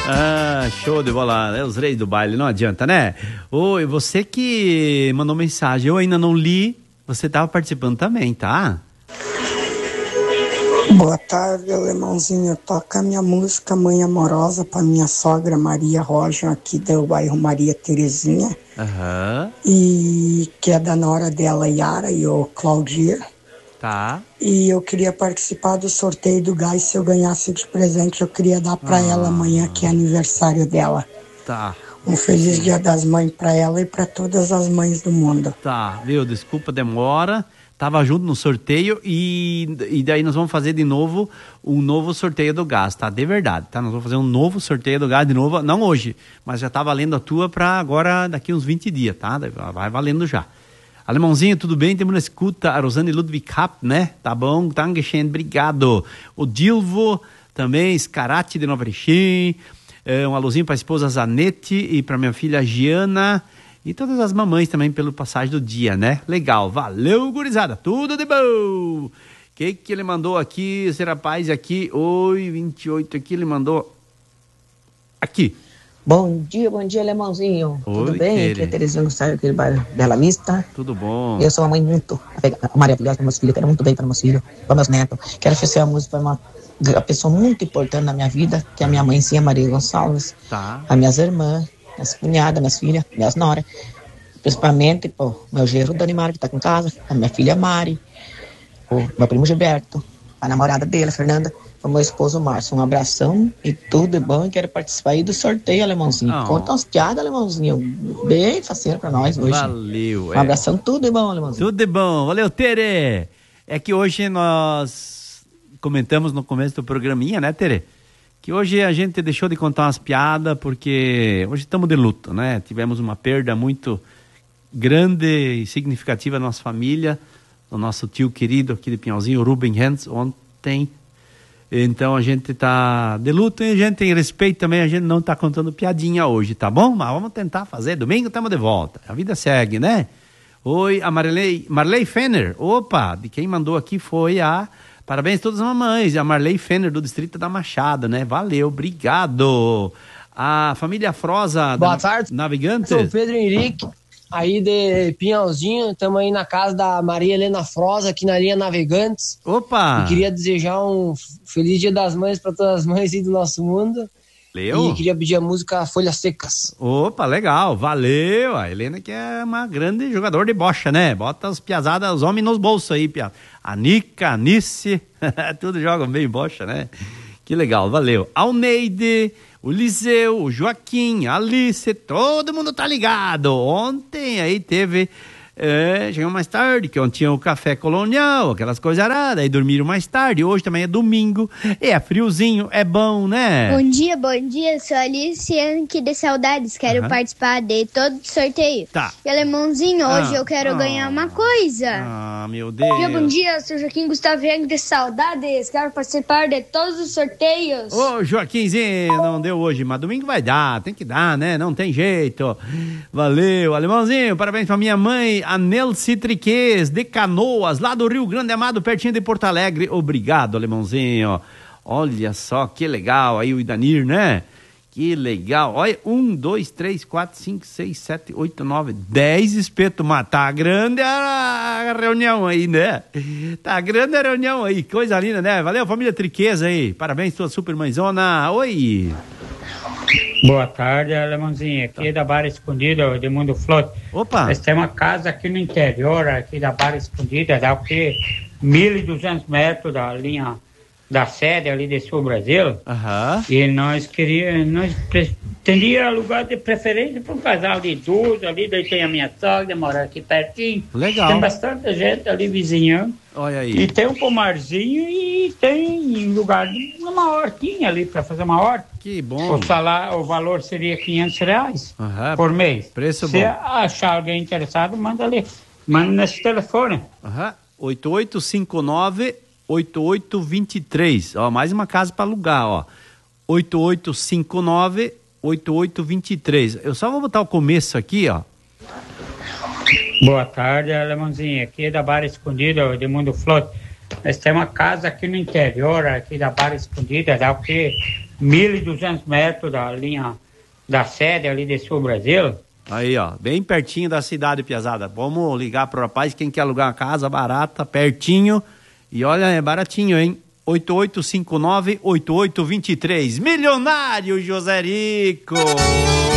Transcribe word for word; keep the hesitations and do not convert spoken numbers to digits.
Ah, show de bola, é os reis do baile, não adianta, né? Oi, você que mandou mensagem, eu ainda não li, você tava participando também, tá? Boa tarde, alemãozinho. Toca minha música Mãe Amorosa pra minha sogra Maria Roja, aqui do bairro Maria Terezinha. Aham. E que é da nora dela, Yara, e o Claudir. Tá. E eu queria participar do sorteio do gás. Se eu ganhasse de presente, eu queria dar pra Ah. ela amanhã, que é aniversário dela. Tá. Um feliz Dia das Mães pra ela e pra todas as mães do mundo. Tá, viu? Desculpa a demora. Tava junto no sorteio e, e daí nós vamos fazer de novo um novo sorteio do gás, tá? De verdade, tá? Nós vamos fazer um novo sorteio do gás de novo, não hoje, mas já tá valendo a tua pra agora, daqui uns vinte dias, tá? Vai valendo já. Alemãozinho, tudo bem? Temos na escuta a Rosane Ludwig Kapp, né? Tá bom? Dankeschön, obrigado. O Dilvo também, Scarati de Nova Erechim. É, um alôzinho para a esposa Zanete e para minha filha Giana. E todas as mamães também pelo passagem do dia, né? Legal, valeu, gurizada, tudo de bom! O que que ele mandou aqui, esse rapaz aqui, oi, vinte e oito aqui, ele mandou aqui. Bom dia, bom dia, alemãozinho. Oi, tudo bem? Tere. Aqui é Terezinha Gustavo, aqui do bairro Bela Vista. Tudo bom? Eu sou uma mãe muito maravilhosa para meus filhos, quero muito bem para meus filhos, para meus netos. Quero oferecer a música para uma, uma pessoa muito importante na minha vida, que é a minha mãe, sim, a Maria Gonçalves. Tá. As minhas irmãs, minhas cunhadas, minhas filhas, minhas noras. Principalmente, pô, meu genro Danimar, que tá com casa, a minha filha Mari, o meu primo Gilberto, a namorada dele, a Fernanda, o meu esposo Márcio. Um abração e tudo de bom. E quero participar aí do sorteio, alemãozinho. Oh. Conta umas piadas, alemãozinho. Bem faceiro pra nós hoje. Valeu. Um abração, tudo de bom, alemãozinho. Tudo de bom. Valeu, Tere. É que hoje nós comentamos no começo do programinha, né, Tere? Que hoje a gente deixou de contar umas piadas porque hoje estamos de luto, né? Tivemos uma perda muito grande e significativa na nossa família, o nosso tio querido aqui de Pinhalzinho, o Ruben Hens, ontem. Então a gente tá de luto e a gente tem respeito também, a gente não tá contando piadinha hoje, tá bom? Mas vamos tentar fazer, domingo estamos de volta, a vida segue, né? Oi, a Marley, Marley Fenner, opa, de quem mandou aqui foi a, parabéns a todas as mamães, a Marley Fenner do Distrito da Machada, né? Valeu, obrigado. A família Frosa Boa da tarde, Navegantes. sou o Pedro Henrique, aí de Pinhalzinho, estamos aí na casa da Maria Helena Frosa, aqui na linha Navegantes. Opa! E queria desejar um feliz Dia das Mães para todas as mães aí do nosso mundo. Leu? E queria pedir a música Folhas Secas. Opa, legal, valeu. A Helena que é uma grande jogadora de bocha, né? Bota as piazadas, os homens nos bolsos aí, pia. A Nica, a Nice, tudo jogam bem bocha, né? Que legal, valeu. Alneide, o Liseu, o Joaquim, a Alice, todo mundo tá ligado. Ontem aí teve, é, chegou mais tarde, que ontem tinha o café colonial, aquelas coisas aradas, aí dormiram mais tarde. Hoje também é domingo, é friozinho, é bom, né? Bom dia, bom dia, sou a Alice aqui de Saudades, quero Aham. participar de todo o sorteio. Tá. E alemãozinho, hoje Ah, eu quero ah. ganhar uma coisa. Ah, meu Bom dia, bom Deus. dia, sou Joaquim Gustavo Yang de Saudades, quero participar de todos os sorteios. Ô, Joaquimzinho, não deu hoje, mas domingo vai dar, tem que dar, né? Não tem jeito. Valeu, alemãozinho, parabéns pra minha mãe, a Nelci Triquez, de Canoas, lá do Rio Grande Amado, pertinho de Porto Alegre. Obrigado, alemãozinho. Olha só, que legal aí o Idanir, né? Que legal. Olha, um, dois, três, quatro, cinco, seis, sete, oito, nove, dez espetos. Mas tá grande a reunião aí, né? Tá grande a reunião aí. Coisa linda, né? Valeu, família Triquez aí. Parabéns, tua super mãezona. Oi. Boa tarde, alemãozinho. Aqui é da Barra Escondida, de Mundo Flote. Opa. Nós temos uma casa aqui no interior, aqui da Barra Escondida, dá o quê? mil e duzentos metros da linha da sede ali de Sul Brasil. Aham. E nós queríamos, nós pretendia lugar de preferência para um casal de idosos ali, daí tem a minha sogra, mora aqui pertinho. Legal. Tem bastante gente ali vizinhando. Olha aí. E tem um pomarzinho e tem lugar, uma hortinha ali para fazer uma horta. Que bom. O salário, o valor seria quinhentos reais Aham. por mês. Preço Se bom. achar alguém interessado, manda ali. Manda nesse telefone. Aham. oito oito cinco nove, oito oito dois três. Ó, mais uma casa para alugar, ó. oito oito cinco nove, oito oito dois três. Eu só vou botar o começo aqui, ó. Boa tarde, alemãozinho. Aqui é da Barra Escondida, de Mundo Flote. Nós temos uma casa aqui no interior, aqui da Barra Escondida, dá o quê? mil e duzentos metros da linha da sede ali de Sul Brasil. Aí, ó, bem pertinho da cidade, piazada. Vamos ligar pro rapaz, quem quer alugar uma casa barata, pertinho. E olha, é baratinho, hein? oito oito cinco nove, oito oito dois três. Milionário José Rico!